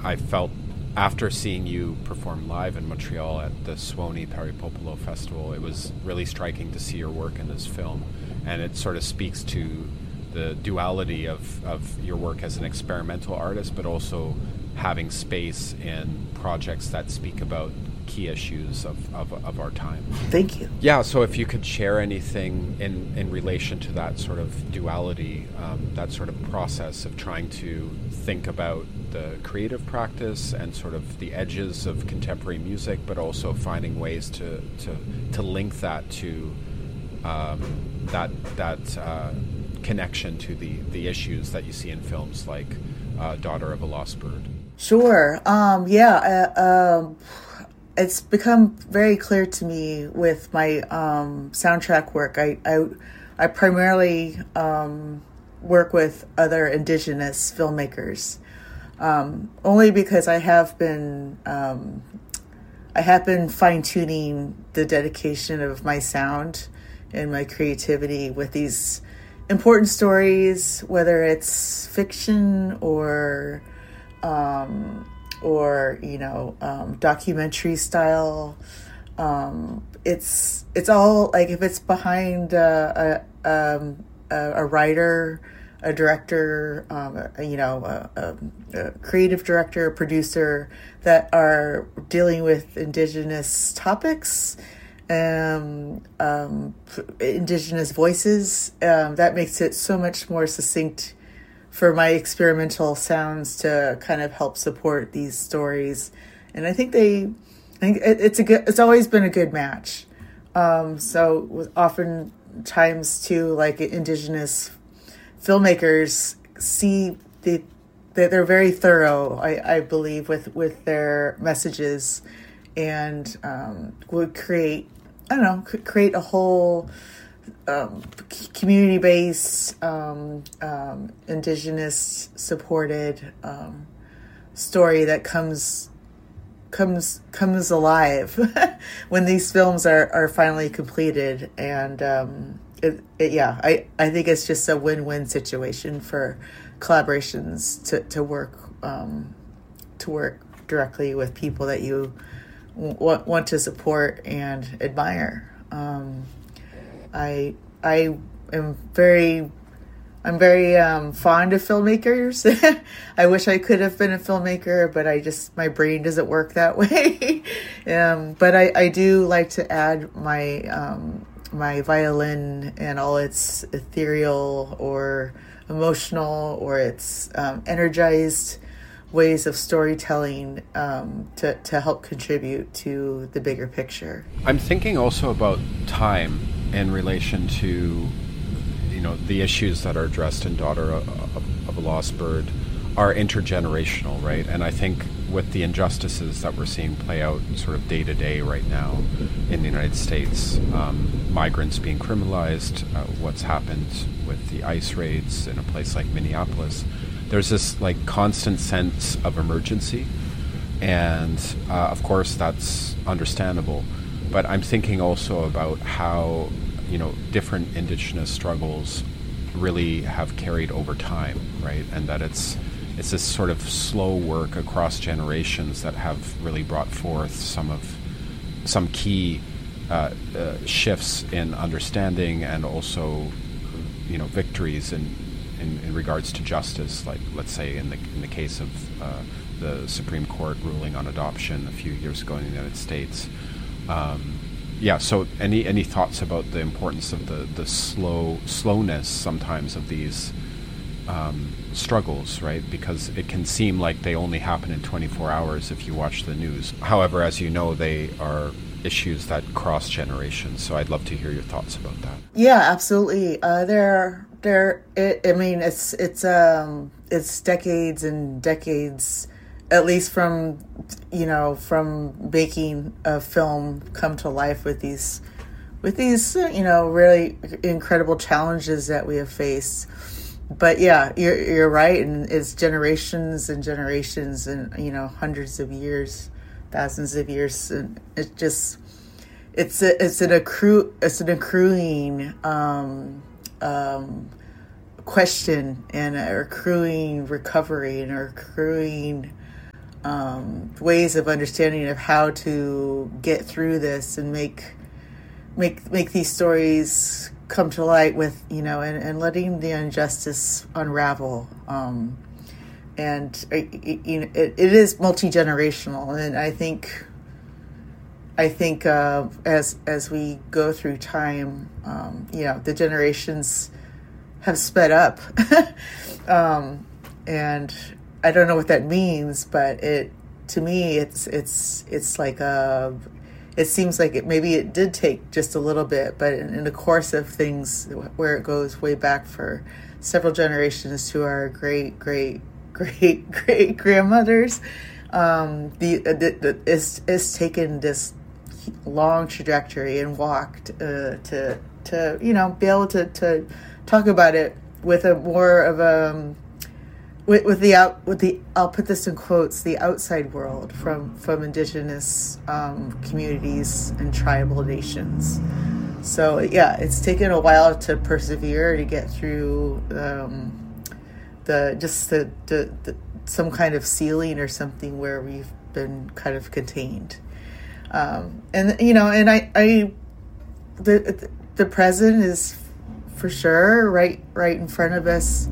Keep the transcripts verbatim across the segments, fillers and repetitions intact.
I felt after seeing you perform live in Montreal at the Suoni Peripopolo Festival, it was really striking to see your work in this film. And it sort of speaks to the duality of, of your work as an experimental artist, but also having space in projects that speak about key issues of, of, of our time. Thank you. Yeah, so if you could share anything in, in relation to that sort of duality, um, that sort of process of trying to think about the creative practice and sort of the edges of contemporary music, but also finding ways to, to, to link that to um, that, that uh, connection to the, the issues that you see in films like uh, Daughter of a Lost Bird. Sure. Um, yeah. Uh, um, it's become very clear to me with my um, soundtrack work. I I, I primarily um, work with other Indigenous filmmakers, um, only because I have been um, I have been fine tuning the dedication of my sound and my creativity with these important stories, whether it's fiction or um, or you know um, documentary style. Um, it's it's all like if it's behind uh, a um, a, a writer, a director, um, a, you know a, a, a creative director, a producer that are dealing with Indigenous topics. Um, um, Indigenous voices, um, that makes it so much more succinct for my experimental sounds to kind of help support these stories. And I think they, I think it, it's a good, it's always been a good match. Um, so with oftentimes too, like Indigenous filmmakers see the, that they're very thorough, I, I believe, with, with their messages, and um, would create, I don't know, could create a whole um, community-based, um, um, Indigenous supported um, story that comes comes comes alive when these films are, are finally completed. And um, it, it, yeah, I, I think it's just a win-win situation for collaborations to to work um, to work directly with people that you want, want to support and admire. Um, I I am very I'm very um, fond of filmmakers. I wish I could have been a filmmaker, but I just my brain doesn't work that way. um, but I, I do like to add my um, my violin and all its ethereal or emotional or its um, energized ways of storytelling um, to, to help contribute to the bigger picture. I'm thinking also about time in relation to, you know, the issues that are addressed in Daughter of, of a Lost Bird are intergenerational, right? And I think with the injustices that we're seeing play out sort of day to day right now in the United States, um, migrants being criminalized, uh, what's happened with the ICE raids in a place like Minneapolis, there's this like constant sense of emergency, and uh, of course that's understandable. But I'm thinking also about how, you know, different Indigenous struggles really have carried over time, right? And that it's it's this sort of slow work across generations that have really brought forth some of some key uh, uh, shifts in understanding, and also, you know, victories in. In, in regards to justice, like let's say in the in the case of uh, the Supreme Court ruling on adoption a few years ago in the United States. Um, yeah. So any any thoughts about the importance of the the slow slowness sometimes of these um, struggles, right? Because it can seem like they only happen in twenty-four hours if you watch the news. However, as you know, they are issues that cross generations. So I'd love to hear your thoughts about that. Yeah, absolutely. Uh, there, there. It, I mean, it's it's um it's decades and decades, at least from you know from making a film come to life with these with these you know really incredible challenges that we have faced. But yeah, you're you're right, and it's generations and generations and you know hundreds of years, thousands of years, and it just it's a, it's an accrue it's an accruing um, um, question and a accruing recovery and a accruing um, ways of understanding of how to get through this and make make make these stories come to light with, you know, and, and letting the injustice unravel. Um, and it, you know, it, it is multi-generational, and I think I think uh, as as we go through time, um, you know, the generations have sped up, um, and I don't know what that means, but it to me it's it's it's like a it seems like it maybe it did take just a little bit, but in, in the course of things where it goes way back for several generations to our great great great great grandmothers, um, the, the, the it's it's taken this long trajectory and walked uh, to to you know be able to, to talk about it with a more of a with, with the out with the I'll put this in quotes, the outside world from from indigenous um, communities and tribal nations. So yeah, it's taken a while to persevere to get through um, the just the, the, the some kind of ceiling or something where we've been kind of contained. Um, and you know, and I, I, the the present is for sure right right in front of us,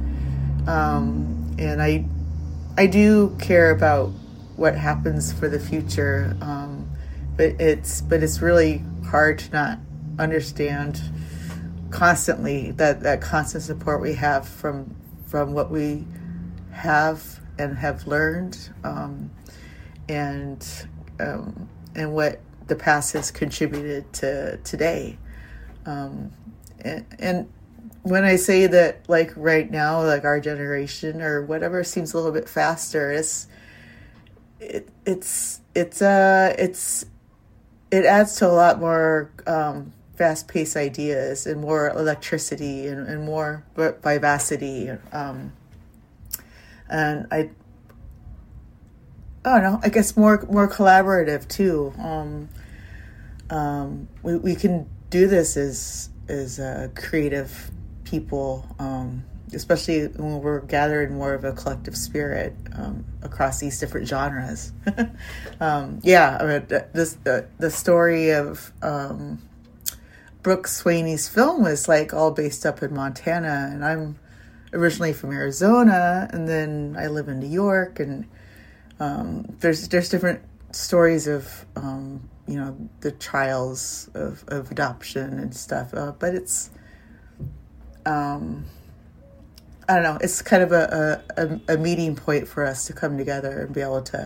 um, and I, I do care about what happens for the future, um, but it's but it's really hard to not understand constantly that, that constant support we have from from what we have and have learned, um, and. Um, and what the past has contributed to today. Um, and, and when I say that, like right now, like our generation or whatever seems a little bit faster, it's, it, it's, it's, uh, it's, it adds to a lot more, um, fast-paced ideas and more electricity and, and more vivacity. Um, and I, I don't know, I guess more more collaborative too. Um, um, we we can do this as as uh, creative people, um, especially when we're gathered in more of a collective spirit um, across these different genres. um, yeah, I mean, this the the story of um, Brooke Swaney's film was like all based up in Montana, and I'm originally from Arizona, and then I live in New York, and Um, there's there's different stories of um, you know the trials of, of adoption and stuff, uh, but it's um, I don't know. It's kind of a, a, a meeting point for us to come together and be able to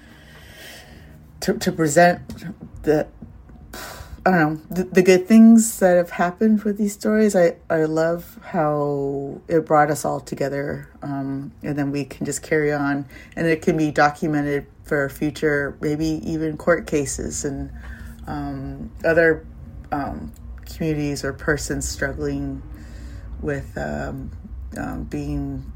to, to present the I don't know the, the good things that have happened with these stories. I, I love how it brought us all together, um, and then we can just carry on, and it can be documented for future, maybe even court cases and um, other um, communities or persons struggling with um, um, being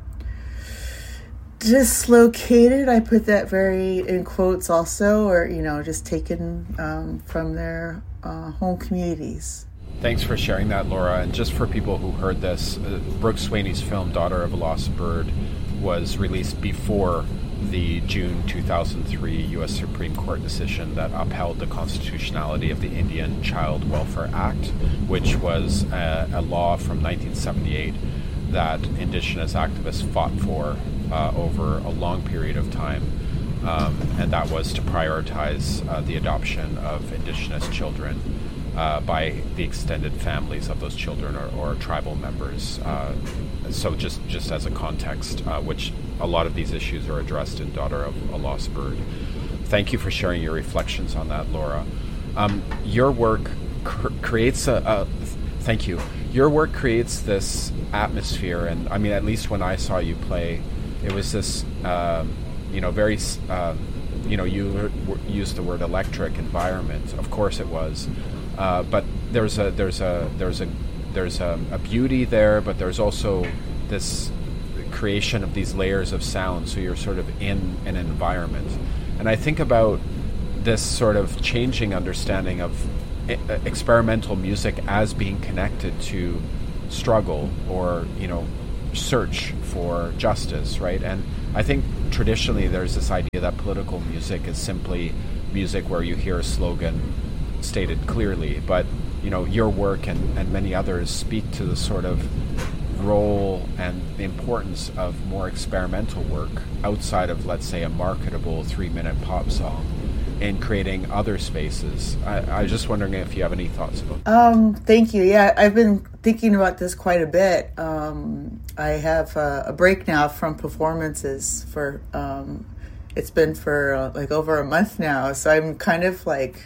dislocated. I put that very in quotes also, or, you know, just taken um, from their uh, home communities. Thanks for sharing that, Laura. And just for people who heard this, uh, Brooke Swaney's film Daughter of a Lost Bird was released before the June two thousand three U S Supreme Court decision that upheld the constitutionality of the Indian Child Welfare Act, which was a, a law from nineteen seventy-eight that Indigenous activists fought for uh, over a long period of time. Um, and that was to prioritize uh, the adoption of Indigenous children uh, by the extended families of those children or, or tribal members. Uh, so just, just as a context, uh, which a lot of these issues are addressed in Daughter of a Lost Bird. Thank you for sharing your reflections on that, Laura. Um, your work cr- creates a, a, thank you. Your work creates this atmosphere, and I mean, at least when I saw you play, it was this, uh, you know, very, uh, you know, you w- used the word electric environment. Of course, it was, uh, but there's a there's a there's a there's a, a beauty there, but there's also this creation of these layers of sound. So you're sort of in an environment, and I think about this sort of changing understanding of experimental music as being connected to struggle or, you know, search for justice, right? And I think traditionally there's this idea that political music is simply music where you hear a slogan stated clearly, but you know, your work and, and many others speak to the sort of role and the importance of more experimental work outside of, let's say, a marketable three-minute pop song in creating other spaces. I, I was just wondering if you have any thoughts about that. Um, thank you. Yeah, I've been thinking about this quite a bit. Um, I have a, a break now from performances for, um, it's been for uh, like over a month now. So I'm kind of like,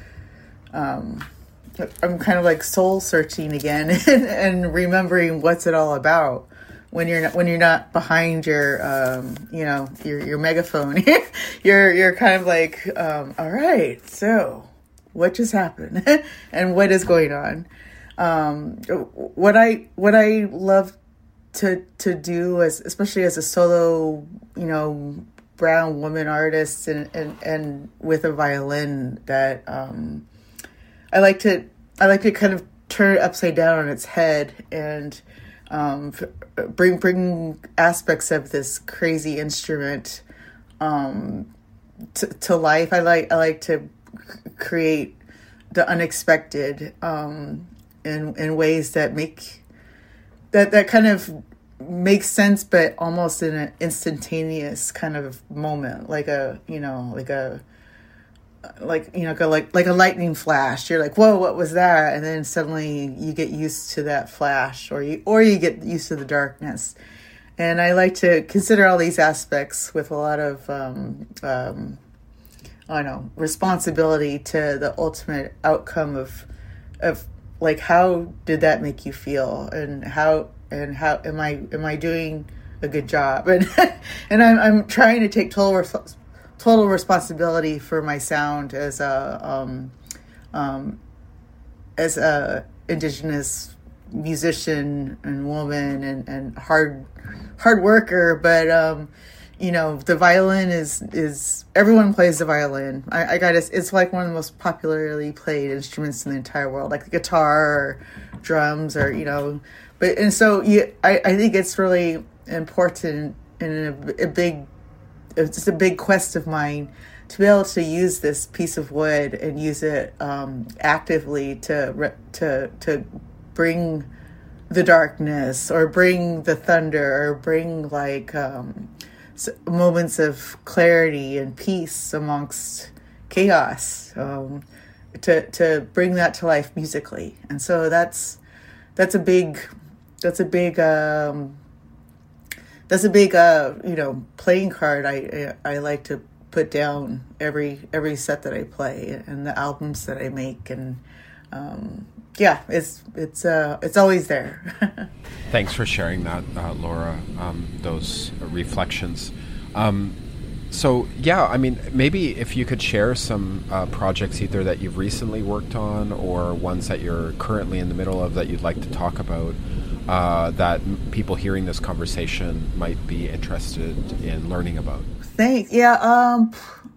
um, I'm kind of like soul searching again and, and remembering what's it all about. When you're not, when you're not behind your, um, you know, your, your megaphone, you're, you're kind of like, um, all right, so what just happened and what is going on? Um, what I, what I love to, to do as, especially as a solo, you know, brown woman artist and, and, and with a violin that, um, I like to, I like to kind of turn it upside down on its head and, Um, bring bring aspects of this crazy instrument um, to, to life. I like I like to create the unexpected um, in in ways that make that that kind of makes sense, but almost in an instantaneous kind of moment, like a you know like a. like, you know, go like, like a lightning flash. You're like, whoa, what was that? And then suddenly you get used to that flash, or you, or you get used to the darkness. And I like to consider all these aspects with a lot of, um, um, I don't know, responsibility to the ultimate outcome of, of like, how did that make you feel? And how, and how am I, am I doing a good job? And, and I'm, I'm trying to take total responsibility total responsibility for my sound as a um, um, as a indigenous musician and woman and, and hard hard worker. But um, you know, the violin is is everyone plays the violin. I, I got it. It's like one of the most popularly played instruments in the entire world, like the guitar or drums or you know. But and so you, I I think it's really important and a, a big. It's just a big quest of mine to be able to use this piece of wood and use it um, actively to to to bring the darkness or bring the thunder or bring like um, moments of clarity and peace amongst chaos. Um, to to bring that to life musically, and so that's that's a big that's a big. Um, That's a big, uh, you know, playing card. I, I I like to put down every every set that I play and the albums that I make, and um, yeah, it's it's uh it's always there. Thanks for sharing that, uh, Laura. Um, those reflections. Um, so yeah, I mean, maybe if you could share some uh, projects either that you've recently worked on or ones that you're currently in the middle of that you'd like to talk about. Uh, that people hearing this conversation might be interested in learning about. Thanks. Yeah. Um,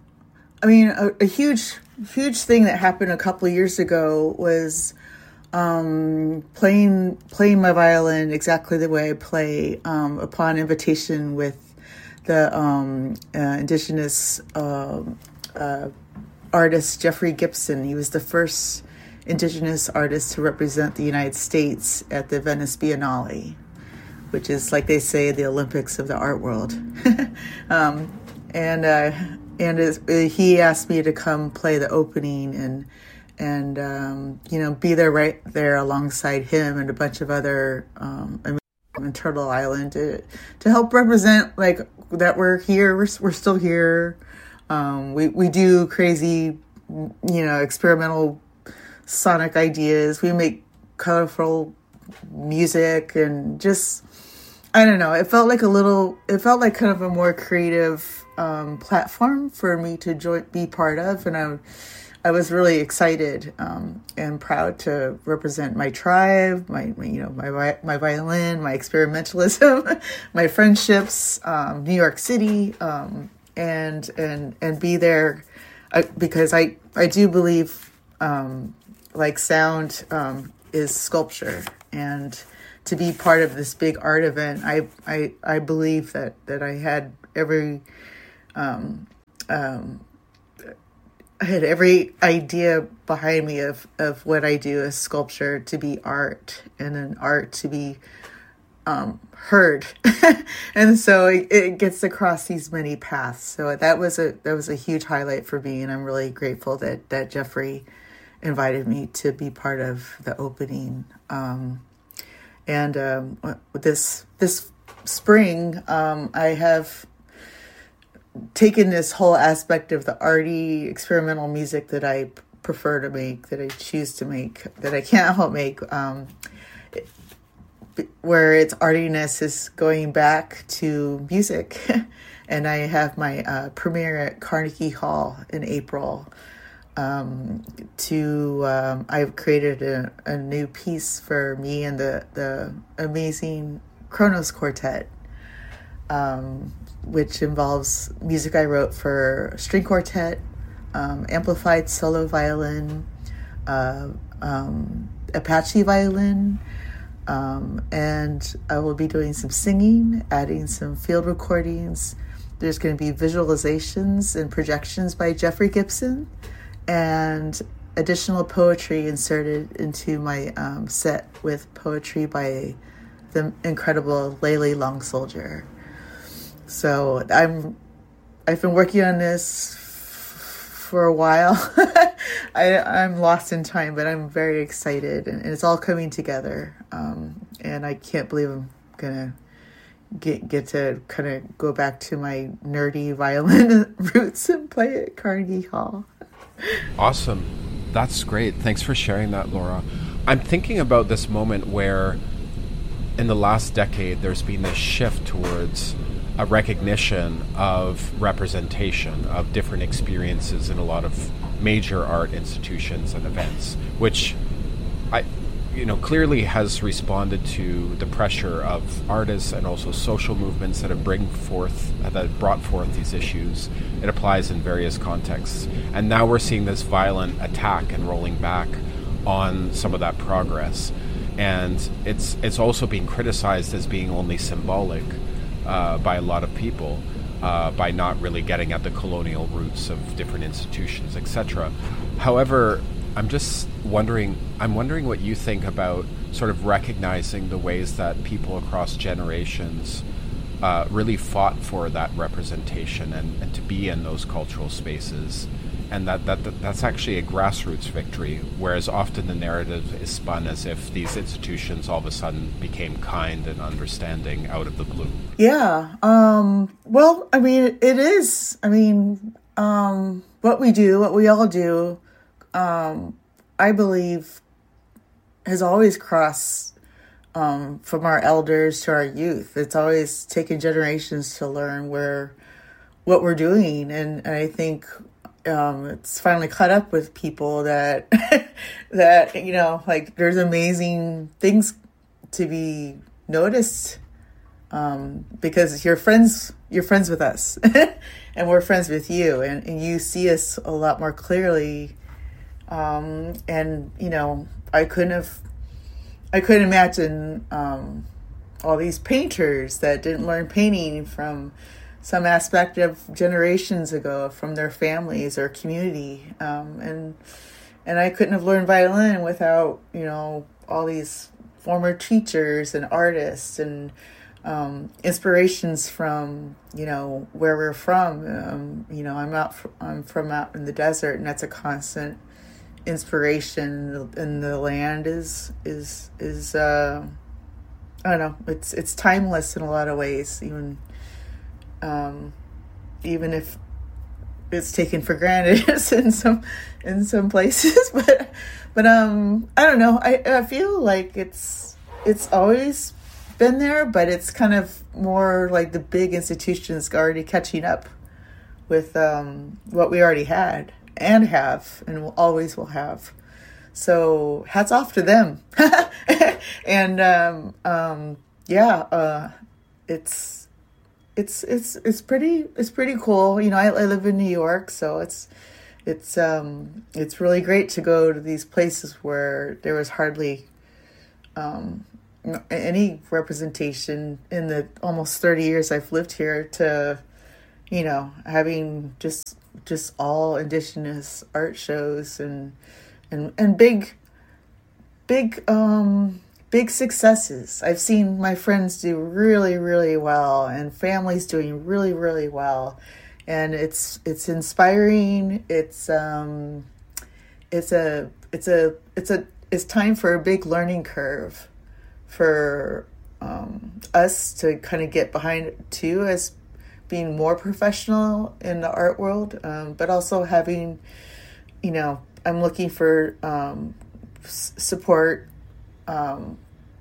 I mean, a, a huge, huge thing that happened a couple of years ago was um, playing playing my violin exactly the way I play um, upon invitation with the um, uh, Indigenous uh, uh, artist Jeffrey Gibson. He was the first Indigenous artist to represent the United States at the Venice Biennale, which is, like they say, the Olympics of the art world. um, and uh, and it, he asked me to come play the opening and and um, you know be there right there alongside him and a bunch of other um, in Turtle Island to to help represent like that we're here, we're we're still here. Um, we we do crazy, you know, experimental sonic ideas. We make colorful music and just, I don't know. It felt like a little, it felt like kind of a more creative um, platform for me to join, be part of. And I, I was really excited um, and proud to represent my tribe, my, my you know, my, my violin, my experimentalism, my friendships, um, New York City, um, and, and, and be there uh, because I, I do believe, um, like sound um, is sculpture, and to be part of this big art event, I I, I believe that, that I had every um, um, I had every idea behind me of, of what I do as sculpture to be art, and then art to be um, heard. And so it, it gets across these many paths. So that was a that was a huge highlight for me, and I'm really grateful that that Jeffrey invited me to be part of the opening. Um, and um, this this spring, um, I have taken this whole aspect of the arty experimental music that I prefer to make, that I choose to make, that I can't help make, um, where its artiness is going back to music. And I have my uh, premiere at Carnegie Hall in April. Um, to um, I've created a, a new piece for me and the, the amazing Kronos Quartet, um, which involves music I wrote for string quartet, um, amplified solo violin, uh, um, Apache violin, um, and I will be doing some singing, adding some field recordings. There's going to be visualizations and projections by Jeffrey Gibson, and additional poetry inserted into my um, set with poetry by the incredible Layli Long Soldier. So I'm, I've been working on this f- for a while. I, I'm lost in time, but I'm very excited, and, and it's all coming together. Um, and I can't believe I'm gonna get get to kind of go back to my nerdy violin roots and play at Carnegie Hall. Awesome. That's great. Thanks for sharing that, Laura. I'm thinking about this moment where in the last decade there's been this shift towards a recognition of representation of different experiences in a lot of major art institutions and events, which I, you know, clearly has responded to the pressure of artists and also social movements that have bring forth uh, that brought forth these issues. It applies in various contexts, and now we're seeing this violent attack and rolling back on some of that progress, and it's it's also being criticized as being only symbolic. Uh, by a lot of people, uh, by not really getting at the colonial roots of different institutions, et cetera. However, I'm just wondering, I'm wondering what you think about sort of recognizing the ways that people across generations uh, really fought for that representation and, and to be in those cultural spaces. And that, that, that that's actually a grassroots victory, whereas often the narrative is spun as if these institutions all of a sudden became kind and understanding out of the blue. Yeah. Um, well, I mean, it is. I mean, um, what we do, what we all do, um, I believe has always crossed um, from our elders to our youth. It's always taken generations to learn where what we're doing. And, and I think Um, it's finally caught up with people that, that, you know, like there's amazing things to be noticed, um, because you're friends, you're friends with us and we're friends with you, and, and you see us a lot more clearly. Um, and, you know, I couldn't have, I couldn't imagine, um, all these painters that didn't learn painting from some aspect of generations ago from their families or community. Um, and, and I couldn't have learned violin without, you know, all these former teachers and artists and, um, inspirations from, you know, where we're from. Um, you know, I'm out, fr- I'm from out in the desert, and that's a constant inspiration. And the land is, is, is, uh, I don't know, it's, it's timeless in a lot of ways, even, Um, even if it's taken for granted in some in some places, but but um, I don't know. I, I feel like it's it's always been there, but it's kind of more like the big institutions already catching up with um, what we already had and have and will always will have. So hats off to them. And um, um, yeah, uh, it's. It's it's it's pretty it's pretty cool. You know, I, I live in New York, so it's it's um it's really great to go to these places where there was hardly um any representation in the almost thirty years I've lived here to you know, having just just all indigenous art shows and and and big big um big successes. I've seen my friends do really, really well, and families doing really, really well. And it's it's inspiring. It's um it's a it's a it's a it's time for a big learning curve for um, us to kind of get behind it too, as being more professional in the art world, um, but also having, you know, I'm looking for um, s- support um,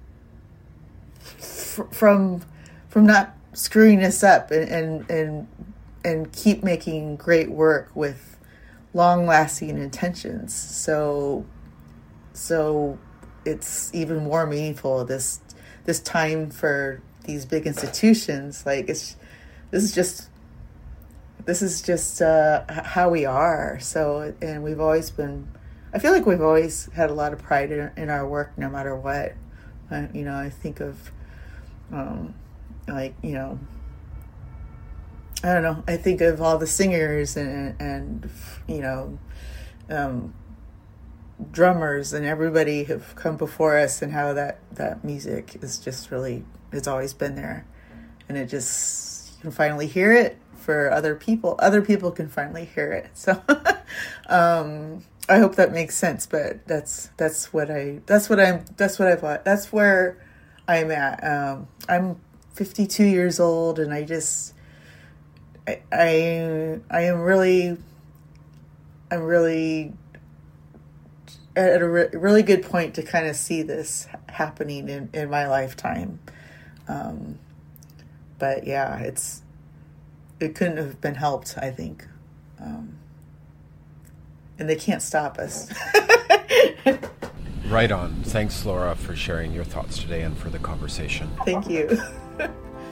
f- from from not screwing us up, and, and and and keep making great work with long lasting intentions. So so it's even more meaningful this this time for these big institutions. Like it's this is just this is just uh, how we are. So, and we've always been. I feel like we've always had a lot of pride in, in our work, no matter what. Uh, you know, I think of, um, like you know, I don't know. I think of all the singers and and you know, um, drummers and everybody who've come before us, and how that that music is just really, it's always been there, and it just, you can finally hear it for other people. Other people can finally hear it. So um, I hope that makes sense. But that's that's what I that's what I'm that's what I've that's where I'm at. Um, I'm fifty-two years old, and I just I I, I am really I'm really at a re- really good point to kind of see this happening in, in my lifetime. Um, but yeah, it's, it couldn't have been helped, I think. Um, and they can't stop us. Right on. Thanks, Laura, for sharing your thoughts today and for the conversation. Thank you.